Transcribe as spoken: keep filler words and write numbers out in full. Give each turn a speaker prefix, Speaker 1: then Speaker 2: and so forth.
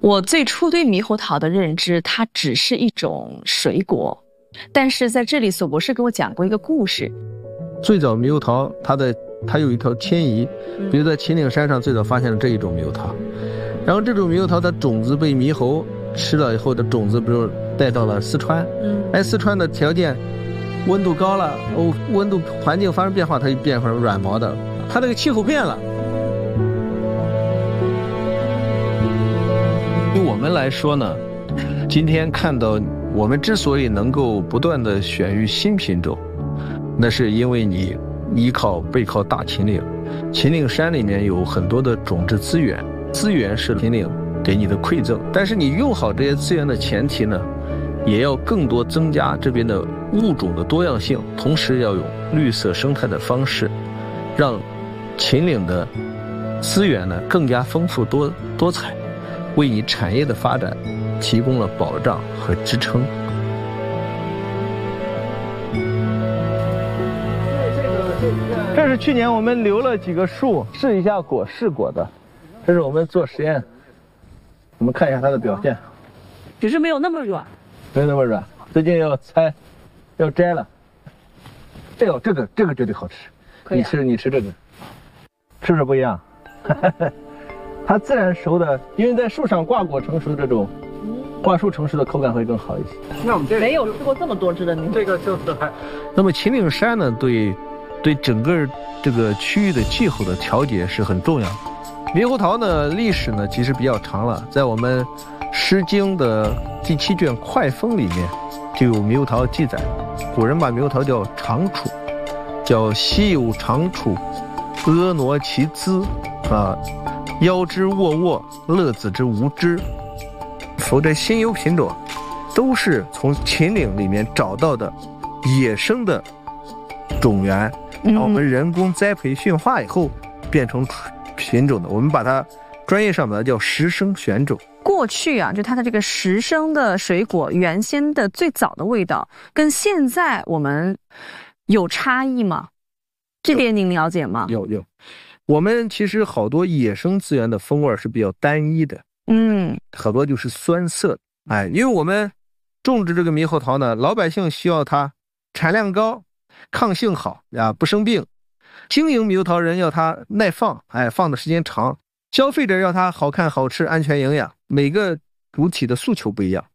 Speaker 1: 我最初对猕猴桃的认知，它只是一种水果，但是在这里，索博士给我讲过一个故事。
Speaker 2: 最早猕猴桃，它的它有一条迁移，比如在秦岭山上最早发现了这一种猕猴桃，然后这种猕猴桃的种子被猕猴吃了以后的种子，比如带到了四川，嗯，哎，四川的条件温度高了，哦，温度环境发生变化，它就变成软毛的，它这个气候变了。对我们来说呢，今天看到我们之所以能够不断的选育新品种，那是因为你依靠背靠大秦岭，秦岭山里面有很多的种质资源，资源是秦岭给你的馈赠，但是你用好这些资源的前提呢，也要更多增加这边的物种的多样性，同时要有绿色生态的方式，让秦岭的资源呢更加丰富多多彩，为你产业的发展提供了保障和支撑。这是去年我们留了几个树试一下果试果的，这是我们做实验，我们看一下它的表现。
Speaker 1: 只是没有那么软，
Speaker 2: 没有那么软，最近要拆要摘了。这个这个这个绝对好吃，
Speaker 1: 可以、啊、
Speaker 2: 你吃你吃这个是不是不一样？它自然熟的，因为在树上挂果成熟，这种挂树成熟的口感会更好一些。
Speaker 1: 那我们这没有吃过这么多汁的猕猴，
Speaker 2: 这个就是还。那么秦岭山呢，对对整个这个区域的气候的调节是很重要的。猕猴桃呢，历史呢其实比较长了，在我们《诗经》的第七卷《快风》里面就有猕猴桃记载。古人把猕猴桃叫长处，叫稀有长处，婀娜其姿啊。腰之沃沃，乐子之无知。否则新优品种都是从秦岭里面找到的野生的种源，然后我们人工栽培驯化以后变成品种的，我们把它专业上把它叫实生选种。
Speaker 1: 过去啊，就它的这个实生的水果原先的最早的味道跟现在我们有差异吗？这点您了解吗？
Speaker 2: 有有，我们其实好多野生资源的风味是比较单一的，
Speaker 1: 嗯，
Speaker 2: 很多就是酸涩，哎，因为我们种植这个猕猴桃呢，老百姓需要它产量高，抗性好啊，不生病；经营猕猴桃人要它耐放，哎，放的时间长；消费者要它好看、好吃、安全、营养。每个主体的诉求不一样。